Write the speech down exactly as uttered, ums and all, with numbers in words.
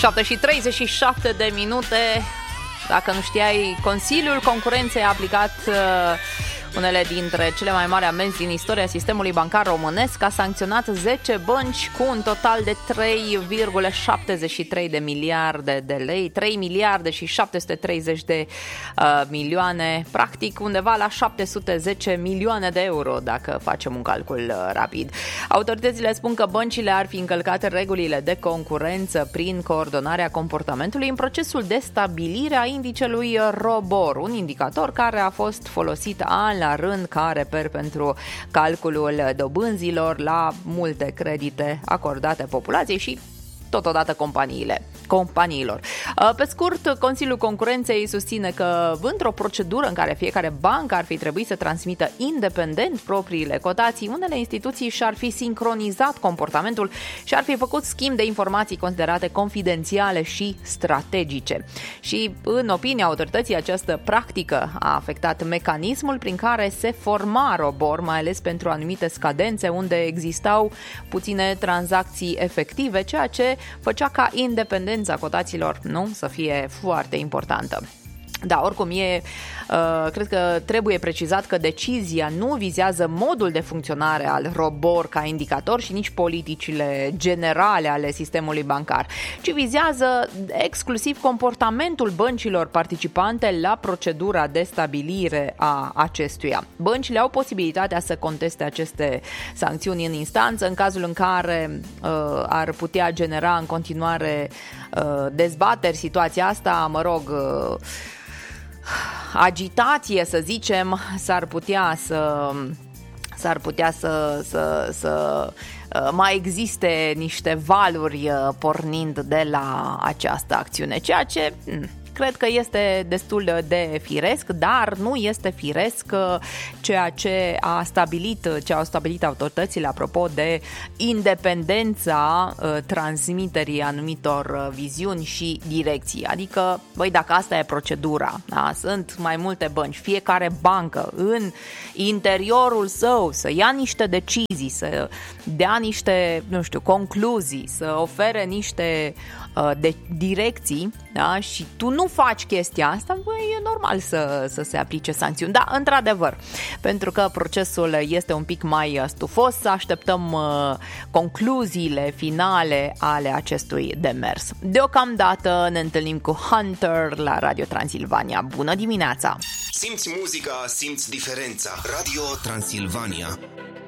șapte și treizeci și șapte de minute. Dacă nu știai, Consiliul Concurenței a aplicat uh, unele dintre cele mai mari amenzi din istoria sistemului bancar românesc. A sancționat zece bănci cu un total de trei virgulă șaptezeci și trei de miliarde de lei, trei miliarde și șapte sute treizeci de uh, milioane, practic undeva la șapte sute zece milioane de euro, dacă facem un calcul uh, rapid. Autoritățile spun că băncile ar fi încălcat regulile de concurență prin coordonarea comportamentului în procesul de stabilire a indicelui ROBOR, un indicator care a fost folosit an la rând ca reper pentru calculul dobânzilor la multe credite acordate populației și totodată companiile, companiilor. Pe scurt, Consiliul Concurenței susține că într-o procedură în care fiecare bancă ar fi trebuit să transmită independent propriile cotații, unele instituții și-ar fi sincronizat comportamentul și ar fi făcut schimb de informații considerate confidențiale și strategice. Și, în opinia autorității, această practică a afectat mecanismul prin care se forma ROBOR, mai ales pentru anumite scadențe unde existau puține tranzacții efective, ceea ce făcea ca independența cotațiilor, nu, să fie foarte importantă. Da, oricum e, uh, cred că trebuie precizat că decizia nu vizează modul de funcționare al ROBOR ca indicator și nici politicile generale ale sistemului bancar, ci vizează exclusiv comportamentul băncilor participante la procedura de stabilire a acestuia. Băncile au posibilitatea să conteste aceste sancțiuni în instanță în cazul în care uh, ar putea genera în continuare uh, dezbateri situația asta, mă rog, uh, agitație, să zicem, s-ar putea să s-ar putea să, să, să mai existe niște valuri pornind de la această acțiune, ceea ce cred că este destul de firesc, dar nu este firesc ceea ce a stabilit, ce au stabilit autoritățile apropo de independența transmiterii anumitor viziuni și direcții. Adică, băi, dacă asta e procedura, da? Sunt mai multe bănci, fiecare bancă în interiorul său să ia niște decizii, să dea niște, nu știu, concluzii, să ofere niște de direcții, da? Și tu nu faci chestia asta, băi, e normal să, să se aplice sancțiuni. Da, într-adevăr, pentru că procesul este un pic mai stufos, să așteptăm uh, concluziile finale ale acestui demers. Deocamdată ne întâlnim cu Hunter la Radio Transilvania. Bună dimineața! Simți muzica, simți diferența. Radio Transilvania.